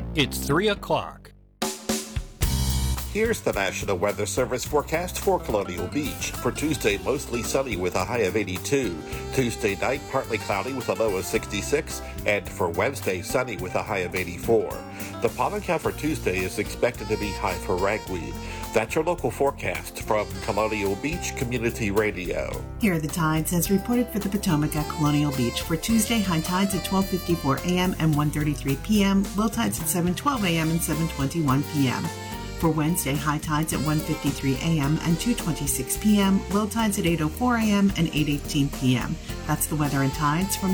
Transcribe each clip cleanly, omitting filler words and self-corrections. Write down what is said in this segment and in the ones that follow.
It's 3 o'clock. Here's the National Weather Service forecast for Colonial Beach. For Tuesday, mostly sunny with a high of 82. Tuesday night, partly cloudy with a low of 66. And for Wednesday, sunny with a high of 84. The pollen count for Tuesday is expected to be high for ragweed. That's your local forecast from Colonial Beach Community Radio. Here are the tides as reported for the Potomac at Colonial Beach. For Tuesday, high tides at 12:54 a.m. and 1:33 p.m. Low tides at 7:12 a.m. and 7:21 p.m. For Wednesday, high tides at 1:53 a.m. and 2:26 p.m. Low tides at 8:04 a.m. and 8:18 p.m. That's the weather and tides from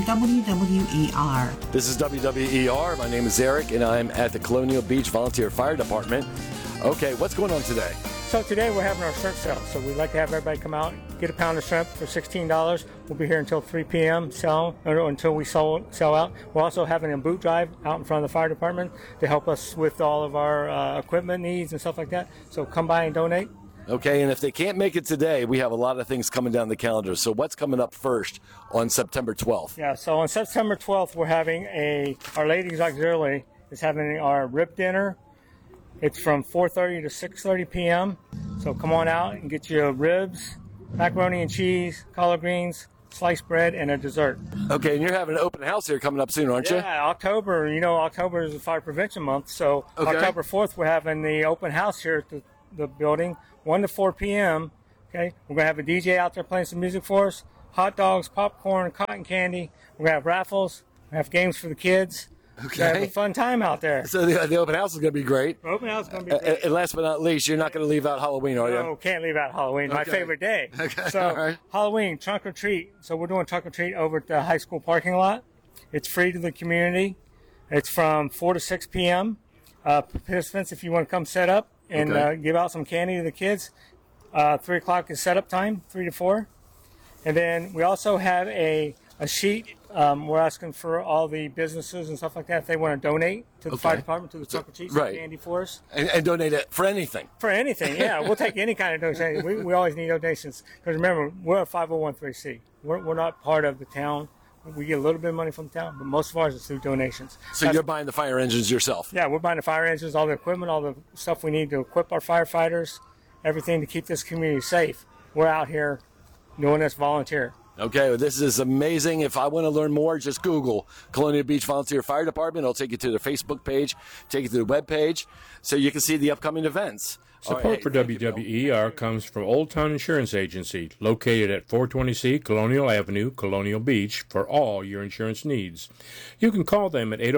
WWER. This is WWER. My name is Eric, and I'm at the Colonial Beach Volunteer Fire Department. Okay, what's going on today? So today we're having our shrimp sale. So we'd like to have everybody come out, get a pound of shrimp for $16. We'll be here until 3 p.m. Until we sell out. We're also having a boot drive out in front of the fire department to help us with all of our equipment needs and stuff like that. So come by and donate. Okay, and if they can't make it today, we have a lot of things coming down the calendar. So what's coming up first on September 12th? Yeah, so on September 12th, we're having Our Ladies Auxiliary is having our rib dinner. It's from 4:30 to 6:30 p.m. So come on out and get your ribs, macaroni and cheese, collard greens, sliced bread, and a dessert. Okay, and you're having an open house here coming up soon, aren't you? Yeah, October. You know, October is the Fire Prevention Month. So October 4th, we're having the open house here at the building, 1 to 4 p.m. Okay, we're going to have a DJ out there playing some music for us, hot dogs, popcorn, cotton candy. We're going to have raffles. We have games for the kids. Okay. Have a fun time out there. So the open house is going to be great. The open house is going to be great. And last but not least, you're not going to leave out Halloween, are you? No, can't leave out Halloween. My favorite day. Okay. So All right. Halloween, trunk or treat. So we're doing trunk or treat over at the high school parking lot. It's free to the community. It's from 4 to 6 p.m. Participants, if you want to come set up and give out some candy to the kids, 3 o'clock is setup time, 3 to 4. And then we also have a sheet. We're asking for all the businesses and stuff like that if they want to donate to the fire department, to the trunk or treat, candy for us. And donate it for anything. For anything, yeah. We'll take any kind of donation. We always need donations. Because remember, we're a 501(c). We're not part of the town. We get a little bit of money from the town, but most of ours is through donations. So you're buying the fire engines yourself? Yeah, we're buying the fire engines, all the equipment, all the stuff we need to equip our firefighters, everything to keep this community safe. We're out here doing this volunteer. Okay, well, this is amazing. If I want to learn more, just Google Colonial Beach Volunteer Fire Department. It'll take you to their Facebook page, take you to the web page, so you can see the upcoming events. Support for WWER comes from Old Town Insurance Agency, located at 420C Colonial Avenue, Colonial Beach, for all your insurance needs. You can call them at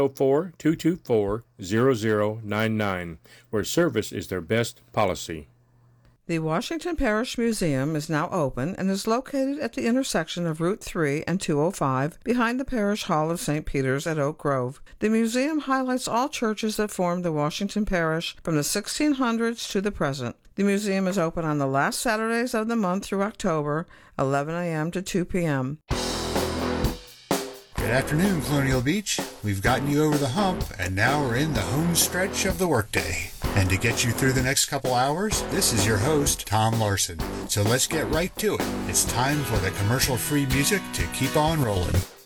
804-224-0099, where service is their best policy. The Washington Parish Museum is now open and is located at the intersection of Route 3 and 205 behind the Parish Hall of St. Peter's at Oak Grove. The museum highlights all churches that formed the Washington Parish from the 1600s to the present. The museum is open on the last Saturdays of the month through October, 11 a.m. to 2 p.m. Good afternoon, Colonial Beach. We've gotten you over the hump, and now we're in the home stretch of the workday. And to get you through the next couple hours, this is your host, Tom Larson. So let's get right to it. It's time for the commercial-free music to keep on rolling.